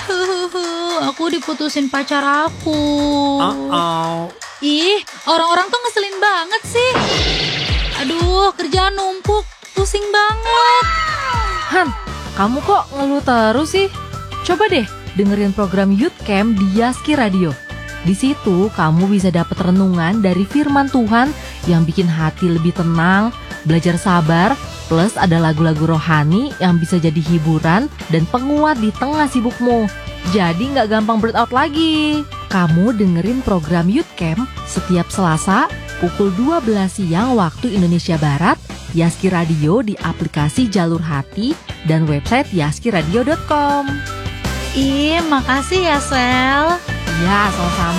Aku diputusin pacar aku. Ih, orang-orang tuh ngeselin banget sih. Aduh, kerjaan numpuk, pusing banget. Han, kamu kok ngeluh terus sih? Coba deh dengerin program Youth Camp di Yaski Radio. Di situ kamu bisa dapat renungan dari firman Tuhan yang bikin hati lebih tenang, belajar sabar, plus ada lagu-lagu rohani yang bisa jadi hiburan dan penguat di tengah sibukmu. Jadi nggak gampang burn out lagi. Kamu dengerin program Youth Camp setiap Selasa pukul 12 siang waktu Indonesia Barat, Yaski Radio di aplikasi Jalur Hati dan website yaskiradio.com. Ih, makasih ya, Sel. Ya, sama-sama.